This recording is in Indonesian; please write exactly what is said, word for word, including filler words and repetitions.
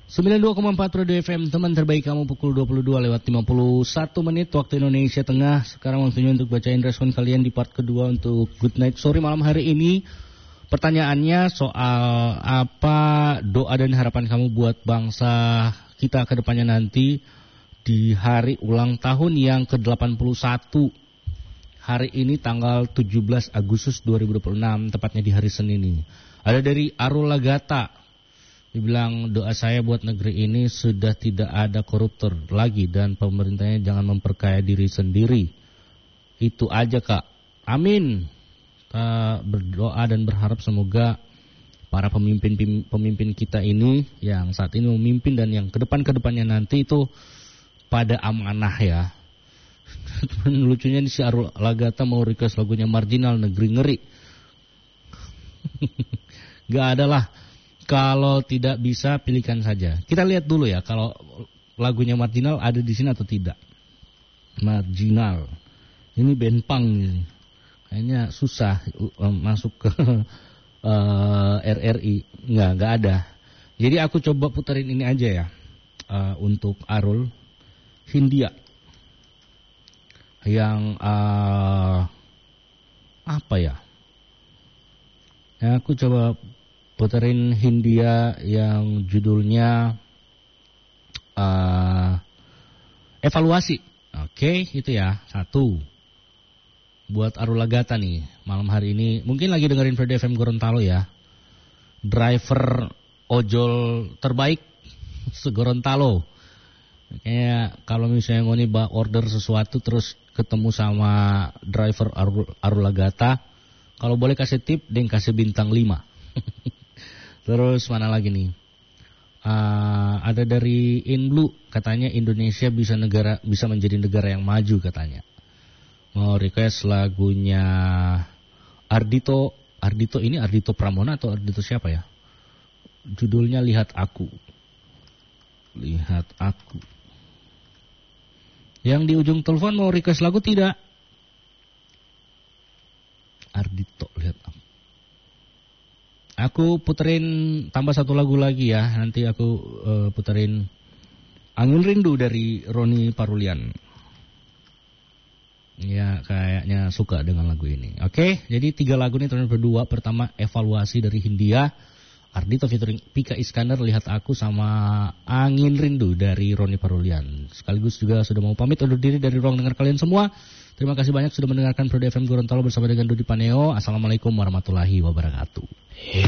sembilan puluh dua koma empat Radio F M, teman terbaik kamu, pukul dua puluh dua lewat lima puluh satu menit waktu Indonesia Tengah. Sekarang waktunya untuk bacain respon kalian di part kedua untuk Good Night Story malam hari ini. Pertanyaannya soal apa doa dan harapan kamu buat bangsa kita ke depannya nanti di hari ulang tahun yang ke delapan puluh satu. Hari ini tanggal tujuh belas Agustus dua ribu dua puluh enam, tepatnya di hari Senin ini. Ada dari Arul Lagata. Dibilang doa saya buat negeri ini sudah tidak ada koruptor lagi dan pemerintahnya jangan memperkaya diri sendiri. Itu aja Kak. Amin. Kita berdoa dan berharap semoga para pemimpin pemimpin kita ini yang saat ini memimpin dan yang kedepan kedepannya nanti itu pada amanah ya. Lucunya si Arul Lagata mau request lagunya Marginal, Negeri Ngeri. Gak ada lah. Kalau tidak bisa, pilihkan saja. Kita lihat dulu ya, kalau lagunya Marginal ada di sini atau tidak. Marginal. Ini band punk nih. Kayaknya susah um, masuk ke uh, R R I. Nggak, nggak ada. Jadi aku coba puterin ini aja ya. Uh, untuk Arul. Hindia. Yang uh, apa ya? Ya, aku coba puterin Hindia yang judulnya uh, Evaluasi. Oke, itu ya. Satu. Buat Arul Lagata nih, malam hari ini. Mungkin lagi dengerin Radio F M Gorontalo ya. Driver ojol terbaik se-Gorontalo. Kayak kalau misalnya ngoni ba order sesuatu terus ketemu sama driver Arul, Arul Lagata. Kalau boleh kasih tip, deng kasih bintang lima. Terus mana lagi nih? Uh, ada dari Inblue, katanya Indonesia bisa negara bisa menjadi negara yang maju katanya. Mau request lagunya Ardito. Ardito ini Ardito Pramona atau Ardito siapa ya? Judulnya Lihat Aku. Lihat Aku. Yang di ujung telepon mau request lagu tidak? Ardito, Lihat Aku. Aku puterin tambah satu lagu lagi ya. Nanti aku uh, puterin Angin Rindu dari Roni Parulian. Ya kayaknya suka dengan lagu ini. Oke, jadi tiga lagu ini terus berdua. Pertama Evaluasi dari Hindia, Ardito featuring Pika Iskandar, Lihat Aku, sama Angin Rindu dari Roni Parulian. Sekaligus juga sudah mau pamit undur diri dari ruang dengar kalian semua. Terima kasih banyak sudah mendengarkan Pro F M Gorontalo bersama dengan Dodi Paneo. Assalamualaikum warahmatullahi wabarakatuh.